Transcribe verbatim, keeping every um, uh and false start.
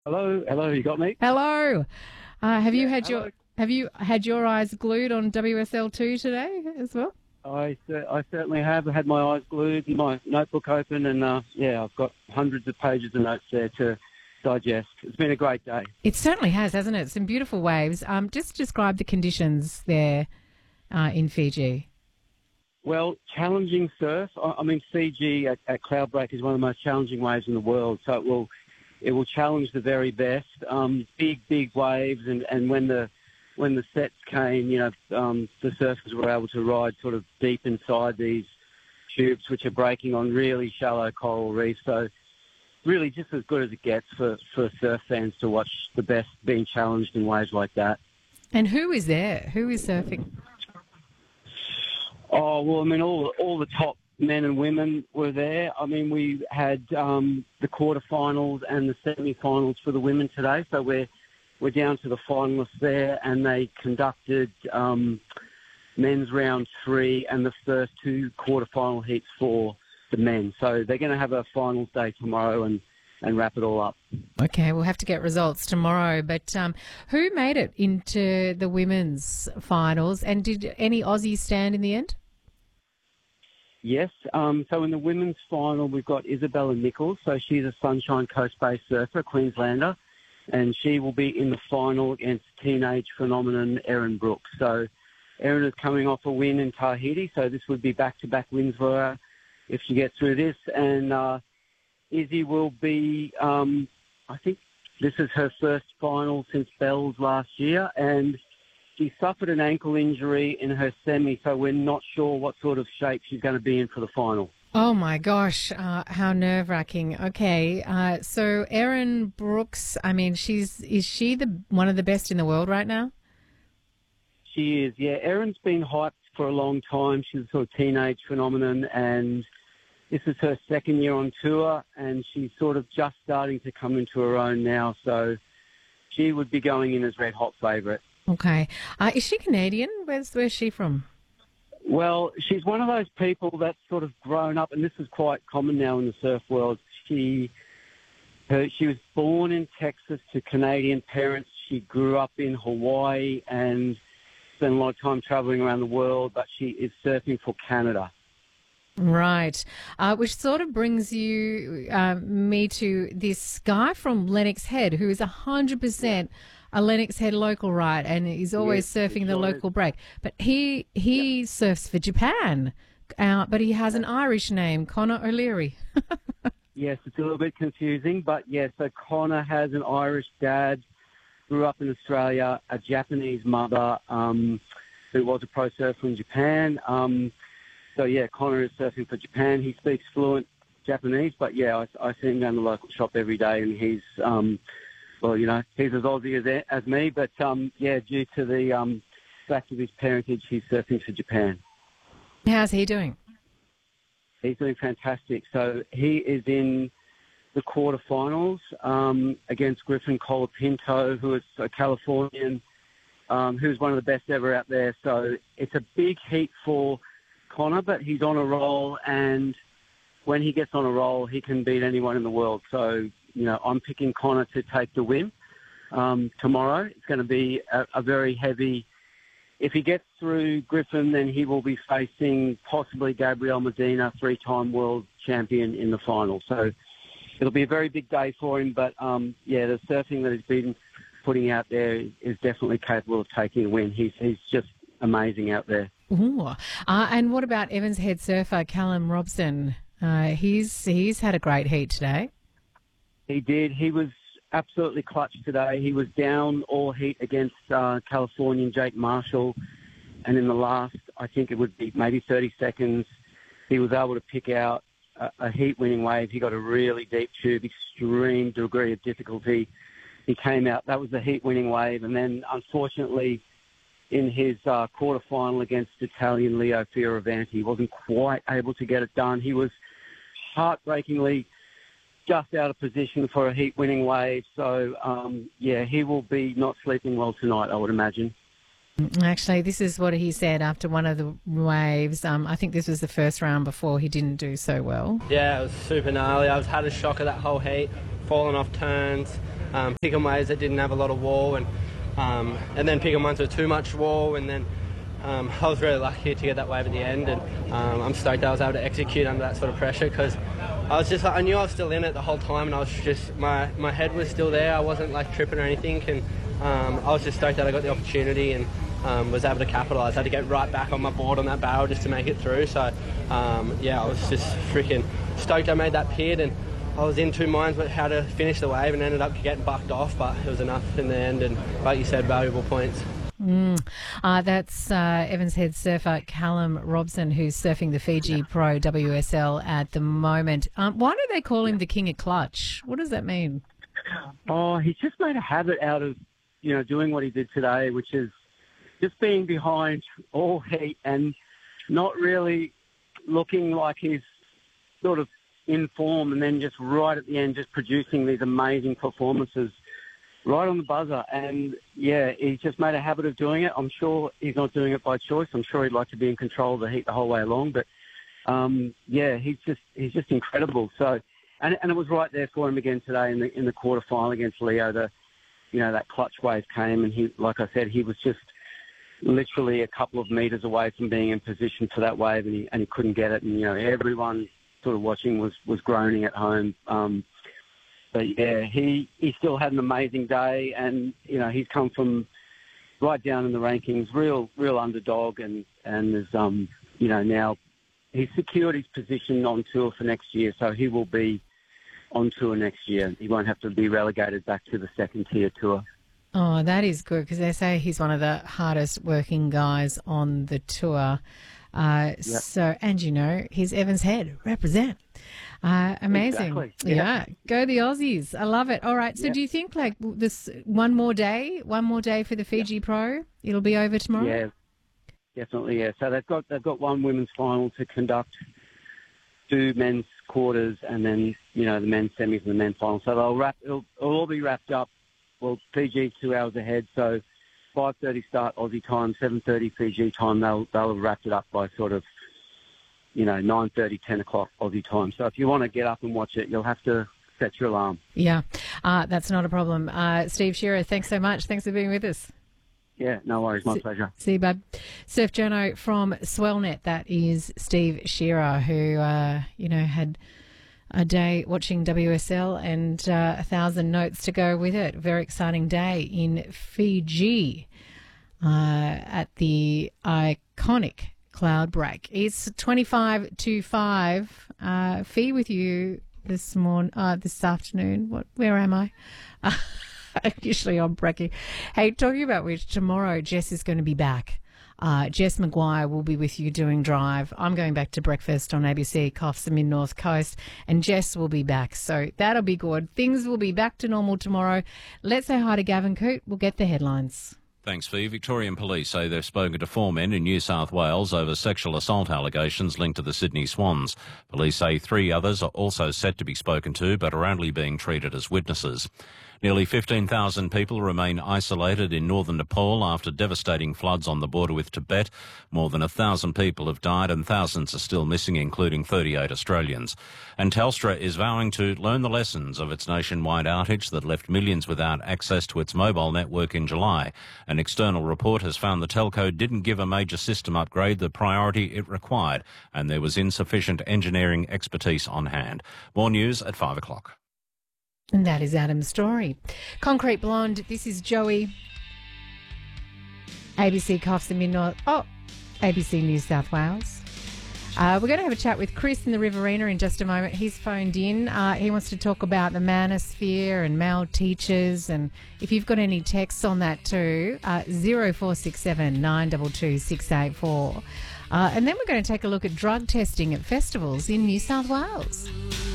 Hello, hello, you got me? Hello. Uh, have you Yeah, had your hello. have you had your eyes glued on W S L two today as well? I, cer- I certainly have. I had my eyes glued, my notebook open, and uh, yeah, I've got hundreds of pages of notes there to digest. It's been a great day. It certainly has, hasn't it? Some beautiful waves. Um, just describe the conditions there uh, in Fiji. Well, challenging surf. I, I mean, Fiji at, at Cloudbreak is one of the most challenging waves in the world, so it will it will challenge the very best. Um, big, big waves, and, and when the when the sets came, you know, um, the surfers were able to ride sort of deep inside these tubes, which are breaking on really shallow coral reefs. So really just as good as it gets for, for surf fans to watch the best being challenged in waves like that. And who is there? Who is surfing? Oh, well, I mean, all all the top men and women were there. I mean, we had um, the quarterfinals and the semi-finals for the women today, so we're we're down to the finalists there, and they conducted um, men's round three and the first two quarterfinal heats for the men. So they're going to have a finals day tomorrow and, and wrap it all up. Okay, we'll have to get results tomorrow. But um, who made it into the women's finals? And did any Aussies stand in the end? Yes. Um, so in the women's final, we've got Isabella Nichols. So she's a Sunshine Coast-based surfer, Queenslander, and she will be in the final against teenage phenomenon Erin Brooks. So Erin is coming off a win in Tahiti, so this would be back-to-back wins for her if she gets through this. And uh, Izzy will be, um, I think this is her first final since Bells last year, and she suffered an ankle injury in her semi, so we're not sure what sort of shape she's going to be in for the final. Oh my gosh, uh, how nerve wracking. Okay, uh, so Erin Brooks, I mean, she's is she the one of the best in the world right now? She is, yeah. Erin's been hyped for a long time. She's a sort of teenage phenomenon, and this is her second year on tour, and she's sort of just starting to come into her own now, so she would be going in as red hot favourite. Okay, uh, is she Canadian? Where's where's she from? Well, she's one of those people that's sort of grown up, and this is quite common now in the surf world. She her, she was born in Texas to Canadian parents. She grew up in Hawaii and spent a lot of time travelling around the world, but she is surfing for Canada. Right, uh, which sort of brings you uh, me to this guy from Lennox Head who is one hundred percent a Lennox Head local, right, and he's always Yes, surfing the sure is. local break. But he he surfs for Japan, uh, but he has an Irish name, Connor O'Leary. Yes, it's a little bit confusing, but yeah, so Connor has an Irish dad, grew up in Australia, a Japanese mother um, who was a pro surfer in Japan. Um, so yeah, Connor is surfing for Japan. He speaks fluent Japanese, but yeah, I, I see him down the local shop every day, and he's, um, well, you know, he's as Aussie as, as me, but um, yeah, due to the um, fact of his parentage, he's surfing for Japan. How's he doing? He's doing fantastic. So he is in the quarterfinals um, against Griffin Colapinto, who is a Californian, um, who's one of the best ever out there. So it's a big heat for Connor, but he's on a roll, and when he gets on a roll, he can beat anyone in the world. So, you know, I'm picking Connor to take the win um, tomorrow. It's going to be a, a very heavy. If he gets through Griffin, then he will be facing possibly Gabriel Medina, three-time world champion, in the final. So it'll be a very big day for him. But, um, yeah, the surfing that he's been putting out there is definitely capable of taking a win. He's, he's just amazing out there. Ooh. Uh, and what about Evans Head surfer Callum Robson? Uh, he's he's had a great heat today. He did. He was absolutely clutch today. He was down all heat against uh, Californian Jake Marshall, and in the last, I think it would be maybe thirty seconds, he was able to pick out a, a heat-winning wave. He got a really deep tube, extreme degree of difficulty. He came out. That was the heat-winning wave, and then unfortunately, in his uh, quarterfinal against Italian Leo Fioravanti, he wasn't quite able to get it done. He was heartbreakingly just out of position for a heat-winning wave. So, um, yeah, he will be not sleeping well tonight, I would imagine. Actually, this is what he said after one of the waves. Um, I think this was the first round before he didn't do so well. Yeah, it was super gnarly. I was had a shock of that whole heat, falling off turns. um, picking waves that didn't have a lot of wall, and um, and then picking ones with too much wall, and then um, I was really lucky to get that wave at the end, and um, I'm stoked I was able to execute under that sort of pressure, because I was just, I knew I was still in it the whole time, and I was just, my, my head was still there. I wasn't like tripping or anything, and um, I was just stoked that I got the opportunity and um, was able to capitalise. I had to get right back on my board on that barrel just to make it through. So um, yeah, I was just freaking stoked I made that pit, and I was in two minds about how to finish the wave and ended up getting bucked off, but it was enough in the end, and like you said, valuable points. Mm. Uh, that's uh, Evans Head surfer Callum Robson, who's surfing the Fiji Pro W S L at the moment. Um, why do they call him the King of Clutch? What does that mean? Oh, he's just made a habit out of, you know, doing what he did today, which is just being behind all heat and not really looking like he's sort of in form, and then just right at the end just producing these amazing performances right on the buzzer. And yeah, he's just made a habit of doing it. I'm sure he's not doing it by choice. I'm sure he'd like to be in control of the heat the whole way along, but um, yeah, he's just he's just incredible. So, and and it was right there for him again today in the in the quarterfinal against Leo. The you know that clutch wave came, and he, like I said, he was just literally a couple of meters away from being in position for that wave, and he and he couldn't get it. And you know, everyone sort of watching was was groaning at home. Um, But yeah, he, he still had an amazing day, and you know he's come from right down in the rankings, real real underdog, and and is um you know now he's secured his position on tour for next year, so he will be on tour next year. He won't have to be relegated back to the second tier tour. Oh, that is good, because they say he's one of the hardest working guys on the tour. Uh, yep. So, and you know, he's Evans Head, represent. Uh, amazing. Exactly. Yeah. yeah. Go the Aussies. I love it. All right. So yep. do you think like this one more day, one more day for the Fiji yep. Pro, it'll be over tomorrow? Yeah, definitely. Yeah. So they've got, they've got one women's final to conduct, two men's quarters, and then, you know, the men's semis and the men's final. So they'll wrap, it'll, it'll all be wrapped up. Well, Fiji two hours ahead. So five thirty start Aussie time, seven thirty Fiji time. They'll, they'll have wrapped it up by sort of, you know, nine thirty, ten o'clock Aussie time. So if you want to get up and watch it, you'll have to set your alarm. Yeah, uh, that's not a problem. Uh, Steve Shearer, thanks so much. Thanks for being with us. Yeah, no worries. My S- pleasure. See you, bud. Surf Journo from Swellnet. That is Steve Shearer, who, uh, you know, had a day watching W S L and uh, a thousand notes to go with it. Very exciting day in Fiji uh, at the iconic Cloud Break. It's twenty-five to five. Uh, Fee with you this morning, uh, this afternoon. What? Where am I? Uh, usually I'm breaking. Hey, talking about which, tomorrow Jess is going to be back. Uh, Jess Maguire will be with you doing Drive. I'm going back to breakfast on A B C Coffs and Mid North Coast, and Jess will be back. So that'll be good. Things will be back to normal tomorrow. Let's say hi to Gavin Coote. We'll get the headlines. Thanks, Fee. Victorian police say they've spoken to four men in New South Wales over sexual assault allegations linked to the Sydney Swans. Police say three others are also set to be spoken to, but are only being treated as witnesses. Nearly fifteen thousand people remain isolated in northern Nepal after devastating floods on the border with Tibet. More than a thousand people have died and thousands are still missing, including thirty-eight Australians. And Telstra is vowing to learn the lessons of its nationwide outage that left millions without access to its mobile network in July. An external report has found the telco didn't give a major system upgrade the priority it required, and there was insufficient engineering expertise on hand. More news at five o'clock. And that is Adam's story. Concrete Blonde, this is Joey. A B C Coffs and Mid North. Oh, A B C New South Wales. Uh, we're going to have a chat with Chris in the Riverina in just a moment. He's phoned in. Uh, he wants to talk about the manosphere and male teachers. And if you've got any texts on that too, uh, zero four six seven nine two two six eight four. Uh, and then we're going to take a look at drug testing at festivals in New South Wales.